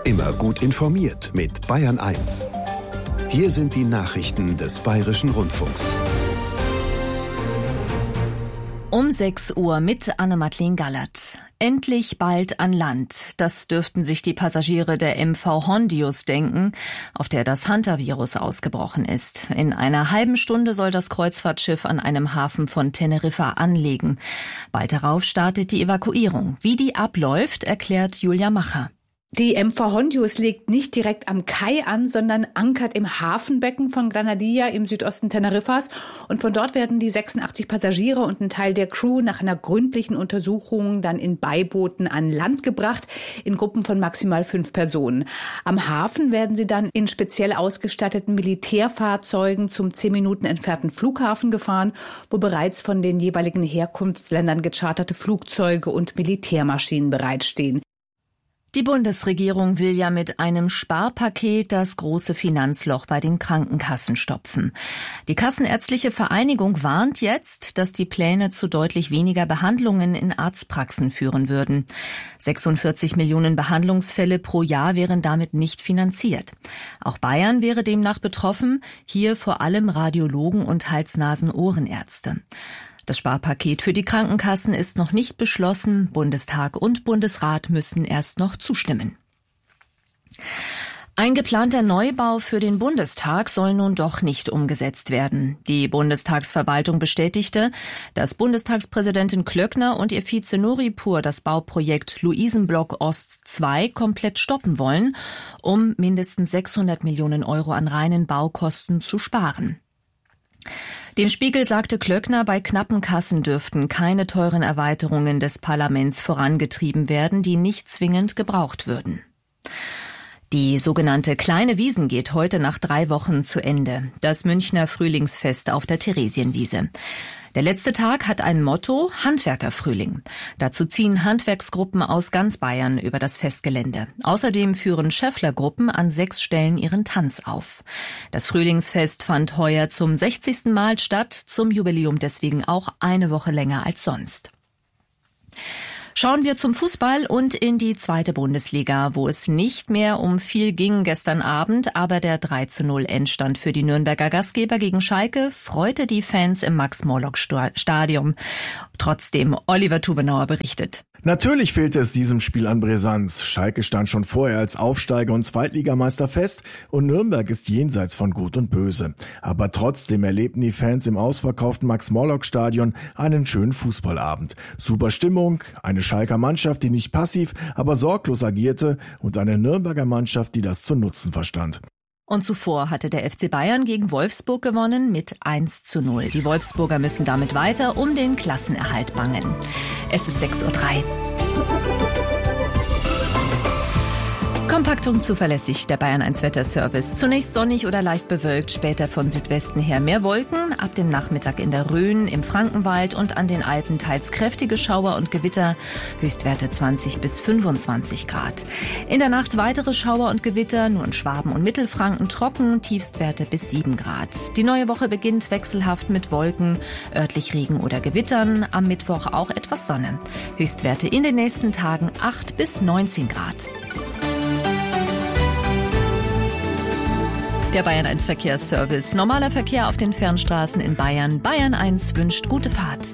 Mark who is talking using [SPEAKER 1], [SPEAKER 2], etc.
[SPEAKER 1] Immer gut informiert mit Bayern 1. Hier sind die Nachrichten des Bayerischen Rundfunks.
[SPEAKER 2] Um 6 Uhr mit Anne-Madeleine Gallert. Endlich bald an Land. Das dürften sich die Passagiere der MV Hondius denken, auf der das Hantavirus ausgebrochen ist. In einer halben Stunde soll das Kreuzfahrtschiff an einem Hafen von Teneriffa anlegen. Bald darauf startet die Evakuierung. Wie die abläuft, erklärt Julia Macher.
[SPEAKER 3] Die MV Hondius legt nicht direkt am Kai an, sondern ankert im Hafenbecken von Granadilla im Südosten Teneriffas. Und von dort werden die 86 Passagiere und ein Teil der Crew nach einer gründlichen Untersuchung dann in Beibooten an Land gebracht, in Gruppen von maximal 5 Personen. Am Hafen werden sie dann in speziell ausgestatteten Militärfahrzeugen zum 10 Minuten entfernten Flughafen gefahren, wo bereits von den jeweiligen Herkunftsländern gecharterte Flugzeuge und Militärmaschinen bereitstehen.
[SPEAKER 2] Die Bundesregierung will ja mit einem Sparpaket das große Finanzloch bei den Krankenkassen stopfen. Die Kassenärztliche Vereinigung warnt jetzt, dass die Pläne zu deutlich weniger Behandlungen in Arztpraxen führen würden. 46 Millionen Behandlungsfälle pro Jahr wären damit nicht finanziert. Auch Bayern wäre demnach betroffen, hier vor allem Radiologen und Hals-Nasen-Ohrenärzte. Das Sparpaket für die Krankenkassen ist noch nicht beschlossen. Bundestag und Bundesrat müssen erst noch zustimmen. Ein geplanter Neubau für den Bundestag soll nun doch nicht umgesetzt werden. Die Bundestagsverwaltung bestätigte, dass Bundestagspräsidentin Klöckner und ihr Vize Nuripur das Bauprojekt Luisenblock Ost 2 komplett stoppen wollen, um mindestens 600 Millionen Euro an reinen Baukosten zu sparen. Dem Spiegel sagte Klöckner, bei knappen Kassen dürften keine teuren Erweiterungen des Parlaments vorangetrieben werden, die nicht zwingend gebraucht würden. Die sogenannte Kleine Wiesn geht heute nach 3 Wochen zu Ende. Das Münchner Frühlingsfest auf der Theresienwiese. Der letzte Tag hat ein Motto: Handwerkerfrühling. Dazu ziehen Handwerksgruppen aus ganz Bayern über das Festgelände. Außerdem führen Schäfflergruppen an 6 Stellen ihren Tanz auf. Das Frühlingsfest fand heuer zum 60. Mal statt, zum Jubiläum deswegen auch eine Woche länger als sonst. Schauen wir zum Fußball und in die 2. Bundesliga, wo es nicht mehr um viel ging gestern Abend, aber der 3:0 Endstand für die Nürnberger Gastgeber gegen Schalke freute die Fans im Max-Morlock-Stadion. Trotzdem, Oliver Tubenauer berichtet.
[SPEAKER 4] Natürlich fehlte es diesem Spiel an Brisanz. Schalke stand schon vorher als Aufsteiger und Zweitligameister fest und Nürnberg ist jenseits von Gut und Böse. Aber trotzdem erlebten die Fans im ausverkauften Max-Morlock-Stadion einen schönen Fußballabend. Super Stimmung, eine Schalker Mannschaft, die nicht passiv, aber sorglos agierte und eine Nürnberger Mannschaft, die das zu nutzen verstand.
[SPEAKER 2] Und zuvor hatte der FC Bayern gegen Wolfsburg gewonnen mit 1:0. Die Wolfsburger müssen damit weiter um den Klassenerhalt bangen. Es ist 6:03 Uhr. Kompakt und zuverlässig, der Bayern 1 Wetterservice. Zunächst sonnig oder leicht bewölkt, später von Südwesten her mehr Wolken. Ab dem Nachmittag in der Rhön, im Frankenwald und an den Alpen teils kräftige Schauer und Gewitter. Höchstwerte 20 bis 25 Grad. In der Nacht weitere Schauer und Gewitter, nur in Schwaben und Mittelfranken trocken, Tiefstwerte bis 7 Grad. Die neue Woche beginnt wechselhaft mit Wolken, örtlich Regen oder Gewittern. Am Mittwoch auch etwas Sonne. Höchstwerte in den nächsten Tagen 8 bis 19 Grad. Der Bayern 1 Verkehrsservice. Normaler Verkehr auf den Fernstraßen in Bayern. Bayern 1 wünscht gute Fahrt.